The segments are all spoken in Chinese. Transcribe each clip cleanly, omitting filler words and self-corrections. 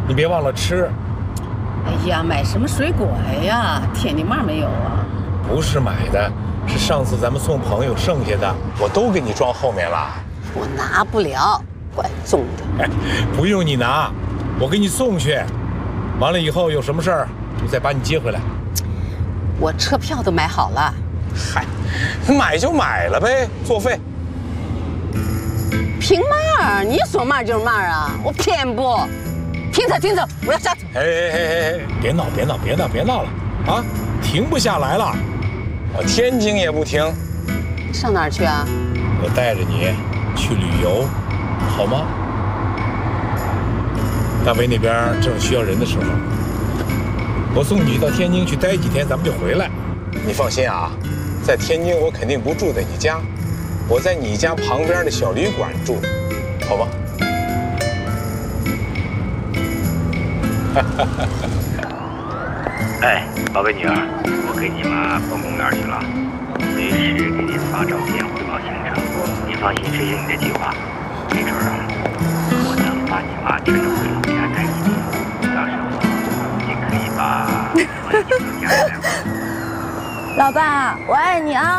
你别忘了吃。 哎呀，买什么水果呀？天地嘛没有啊？ 不是买的，是上次咱们送朋友剩下的，我都给你装后面了。 我拿不了，怪重的。 哎，不用你拿，我给你送去。完了以后有什么事儿，我再把你接回来。 我车票都买好了。 嗨，买就买了呗，作废。 凭嘛？你说嘛就是嘛啊！我偏不。停车，停车！我要下车。 哎，别闹了啊！停不下来了，我天津也不停。 上哪儿去啊？ 我带着你去旅游，好吗？大伟那边正需要人的时候，我送你到天津去待几天，咱们就回来。你放心啊，在天津我肯定不住在你家，我在你家旁边的小旅馆住，好吧？ 哎，宝贝女儿，我给你妈逛公园去了，随时给您发照片汇报行程。您放心，实行你的计划。没准啊，我能把你妈牵着回老家待几天，到时候您可以把我的女朋友加进来。 老爸，我爱你啊！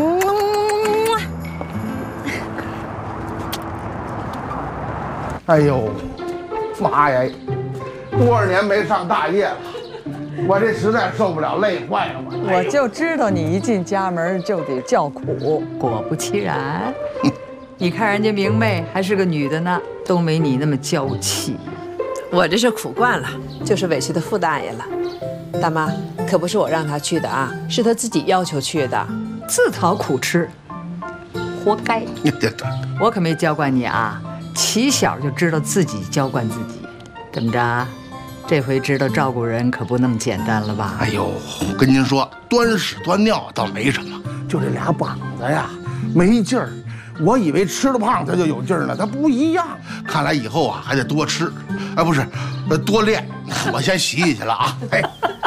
哎呦，妈呀！多少年没上大夜了，我这实在受不了，累坏了我。 我就知道你一进家门就得叫苦，果不其然，你看人家明媚还是个女的呢，都没你那么娇气。 我这是苦惯了，就是委屈的傅大爷了。大妈，可不是我让他去的啊，是他自己要求去的， 自讨苦吃，活该。我可没教惯你啊，起小就知道自己教惯自己。怎么着？这回知道照顾人可不那么简单了吧？ 哎呦，跟您说，端屎端尿倒没什么，就这俩膀子呀，没劲儿。我以为吃了胖他就有劲儿呢，他不一样。看来以后啊还得多吃，哎，不是，多练。我先洗洗去了啊。哎，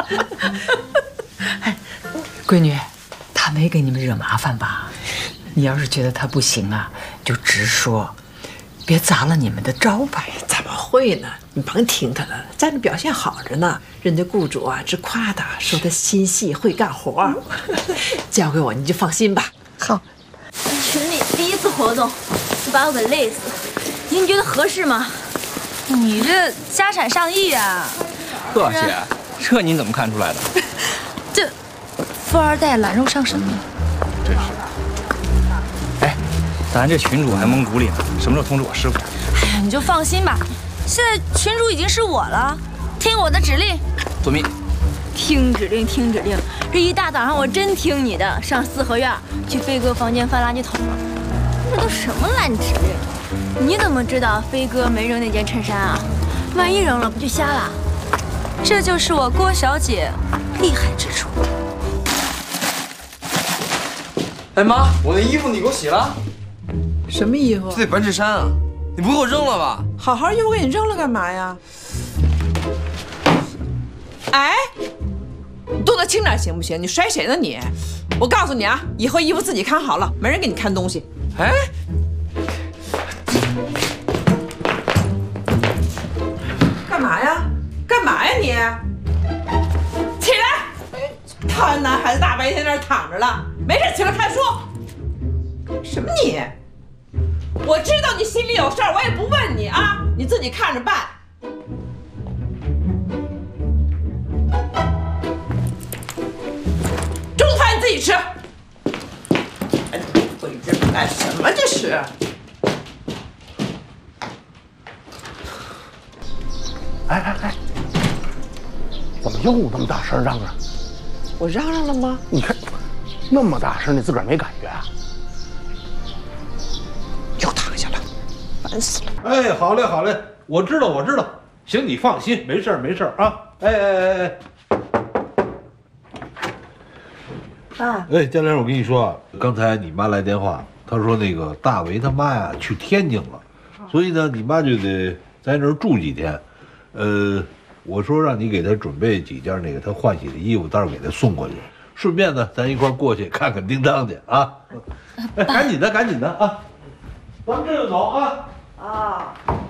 哎，闺女，他没给你们惹麻烦吧？你要是觉得他不行啊，就直说，别砸了你们的招牌。 怎么会呢？你甭听他了，在那表现好着呢。人家雇主啊直夸他，说他心细会干活。交给我你就放心吧。 好。 群里第一次活动，就把我给累死了。您觉得合适吗？你这家产上亿啊！ 呵，姐，这您怎么看出来的？ 这富二代懒肉上身呢。 真是。哎，咱这群主还蒙鼓里呢，什么时候通知我师傅？ 哎呀，你就放心吧，现在群主已经是我了，听我的指令。 遵命。 听指令，听指令！这一大早上我真听你的，上四合院去飞哥房间翻垃圾桶了。这都什么烂指令？你怎么知道飞哥没扔那件衬衫啊？万一扔了，不就瞎了？这就是我郭小姐厉害之处。 哎妈，我那衣服你给我洗了？ 什么衣服？ 这白衬衫啊，你不给我扔了吧？ 好好衣服给你扔了干嘛呀？哎，你动作轻点行不行？你摔谁呢你？我告诉你啊，以后衣服自己看好了，没人给你看东西。 哎， 干嘛呀？干嘛呀你？起来！看男孩子大白天在那躺着了，没事起来看书。什么你？我知道你心里有事儿，我也不问你啊，你自己看着办。中午饭你自己吃。哎，回这干什么这是？ 哎，怎么又那么大声嚷嚷？ 我嚷嚷了吗？ 你看，那么大声，你自个儿没感觉啊？ 又躺下了，烦死了！ 哎，好嘞，我知道，行，你放心，没事啊。哎， 爸， 哎，嘉玲，我跟你说啊，刚才你妈来电话，她说那个大为他妈呀去天津了，所以呢，你妈就得在那儿住几天。我说让你给她准备几件那个她换洗的衣服，待会儿给她送过去。顺便呢，咱一块儿过去看看叮当去啊！哎，赶紧的啊！咱们这就走啊！ 啊。